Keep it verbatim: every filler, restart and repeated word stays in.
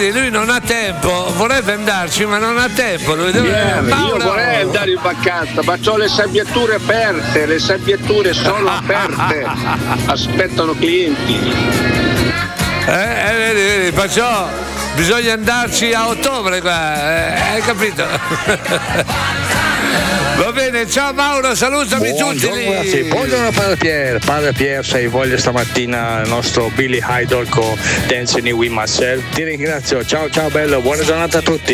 Lui non ha tempo, vorrebbe andarci ma non ha tempo. Lui deve... Yeah, Mauro. io vorrei andare in vacanza, ma ho le sabbiature aperte, le sabbiature sono aperte, aspettano clienti. Eh, eh, vedi, vedi, perciò bisogna andarci a ottobre qua, eh, hai capito? Va bene, ciao Mauro, salutami tutti lì. Ragazzi, buongiorno padre Pier, padre Pier, se hai voglia stamattina il nostro Billy Idol con Dancing with Myself. Ti ringrazio, ciao ciao bello, buona giornata a tutti.